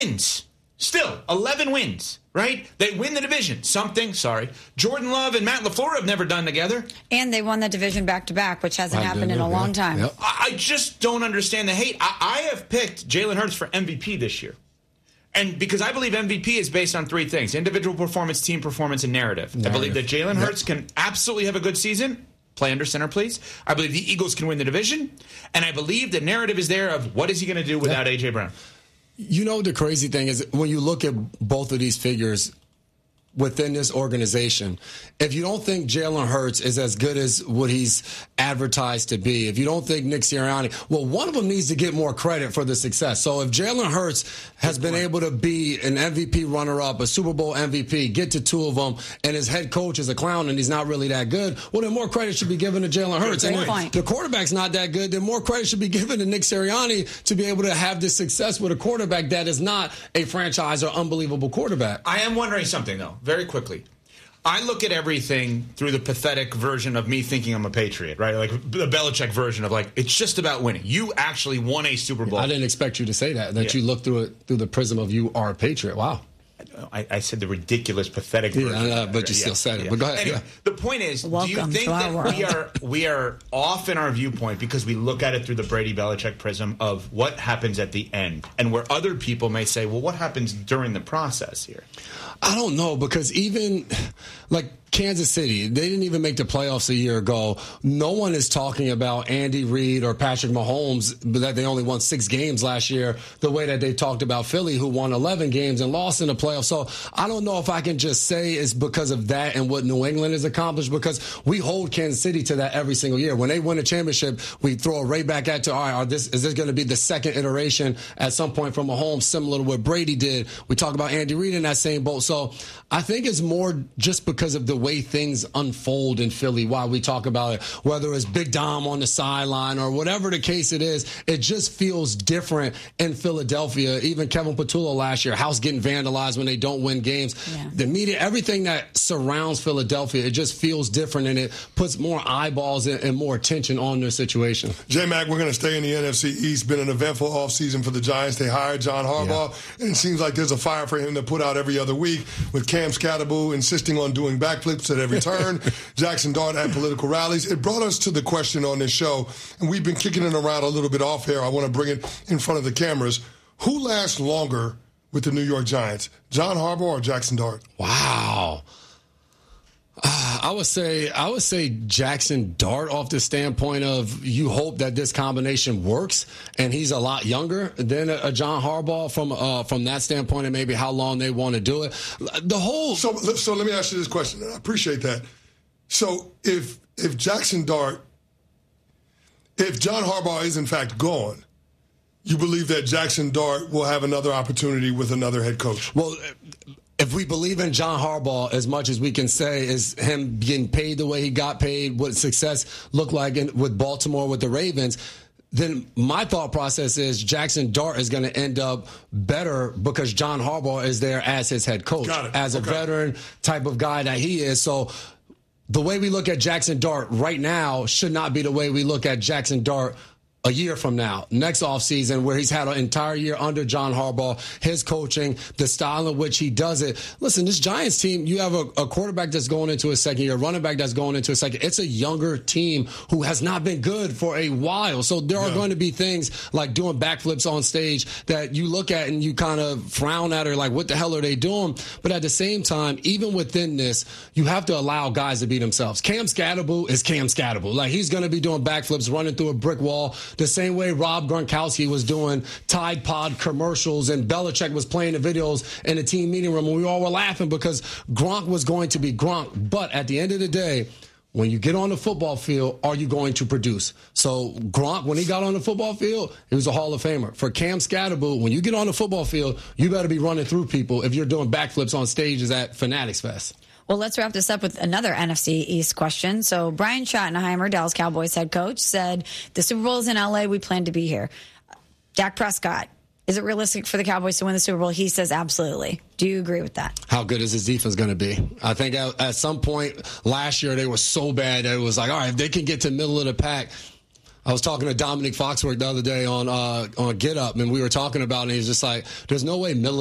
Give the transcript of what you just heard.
wins. Still, 11 wins, right? They win the division. Jordan Love and Matt LaFleur have never done together. And they won the division back-to-back, which hasn't happened in a long time. Yep. I just don't understand the hate. I have picked Jalen Hurts for MVP this year. And because I believe MVP is based on three things: individual performance, team performance, and narrative. I believe that Jalen Hurts can absolutely have a good season. Play under center, please. I believe the Eagles can win the division. And I believe the narrative is there of what is he going to do without A.J. Brown. You know, the crazy thing is when you look at both of these figures within this organization, if you don't think Jalen Hurts is as good as what he's advertised to be, if you don't think Nick Sirianni, well, one of them needs to get more credit for the success. So if Jalen Hurts has been able to be an MVP runner-up, a Super Bowl MVP, get to two of them, and his head coach is a clown and he's not really that good, well, then more credit should be given to Jalen Hurts. And if the quarterback's not that good, then more credit should be given to Nick Sirianni to be able to have this success with a quarterback that is not a franchise or unbelievable quarterback. I am wondering something, though, very quickly. I look at everything through the pathetic version of me thinking I'm a Patriot, right? Like the Belichick version of like, it's just about winning. You actually won a Super Bowl. I didn't expect you to say that you look through it through the prism of you are a Patriot. Wow. I said the ridiculous, pathetic version. But you still said it. But go ahead. Anyway, the point is, do you think that we are off in our viewpoint because we look at it through the Brady Belichick prism of what happens at the end, and where other people may say, well, what happens during the process here? I don't know, because even like Kansas City, they didn't even make the playoffs a year ago. No one is talking about Andy Reid or Patrick Mahomes, but that they only won 6 games last year, the way that they talked about Philly, who won 11 games and lost in the playoffs. So I don't know if I can just say it's because of that and what New England has accomplished, because we hold Kansas City to that every single year. When they win a championship, we throw it right back at to, all right, is this going to be the second iteration at some point from Mahomes, similar to what Brady did? We talk about Andy Reid in that same boat. So I think it's more just because of the way things unfold in Philly, why we talk about it, whether it's Big Dom on the sideline or whatever the case it is. It just feels different in Philadelphia. Even Kevin Patullo last year, house getting vandalized when they don't win games. Yeah. The media, everything that surrounds Philadelphia, it just feels different, and it puts more eyeballs and more attention on their situation. J-Mac, we're going to stay in the NFC East. Been an eventful offseason for the Giants. They hired John Harbaugh, and it seems like there's a fire for him to put out every other week, with Cam Scatterbull insisting on doing backflips at every turn, Jackson Dart at political rallies. It brought us to the question on this show, and we've been kicking it around a little bit off air. I want to bring it in front of the cameras. Who lasts longer with the New York Giants, John Harbaugh or Jackson Dart? Wow. I would say Jackson Dart, off the standpoint of you hope that this combination works, and he's a lot younger than a John Harbaugh from that standpoint, and maybe how long they want to do it. So let me ask you this question, and I appreciate that. So if Jackson Dart, if John Harbaugh is in fact gone, you believe that Jackson Dart will have another opportunity with another head coach? Well, if we believe in John Harbaugh as much as we can say is him getting paid the way he got paid, what success looked like with Baltimore with the Ravens, then my thought process is Jackson Dart is going to end up better because John Harbaugh is there as his head coach, as a veteran type of guy that he is. So the way we look at Jackson Dart right now should not be the way we look at Jackson Dart a year from now, next offseason, where he's had an entire year under John Harbaugh, his coaching, the style in which he does it. Listen, this Giants team, you have a quarterback that's going into his second year, running back that's going into his second. It's a younger team who has not been good for a while. So there are going to be things like doing backflips on stage that you look at and you kind of frown at or like, what the hell are they doing? But at the same time, even within this, you have to allow guys to be themselves. Cam Scatterbull is Cam Scatterbull. Like, he's going to be doing backflips, running through a brick wall, the same way Rob Gronkowski was doing Tide Pod commercials and Belichick was playing the videos in the team meeting room, and we all were laughing because Gronk was going to be Gronk. But at the end of the day, when you get on the football field, are you going to produce? So Gronk, when he got on the football field, he was a Hall of Famer. For Cam Scatterbull, when you get on the football field, you better be running through people if you're doing backflips on stages at Fanatics Fest. Well, let's wrap this up with another NFC East question. So Brian Schottenheimer, Dallas Cowboys head coach, said the Super Bowl is in L.A. We plan to be here. Dak Prescott, is it realistic for the Cowboys to win the Super Bowl? He says absolutely. Do you agree with that? How good is his defense going to be? I think at some point last year they were so bad that it was like, all right, if they can get to the middle of the pack, I was talking to Dominic Foxworth the other day on Get Up, and we were talking about it, and he's just like, there's no way Miller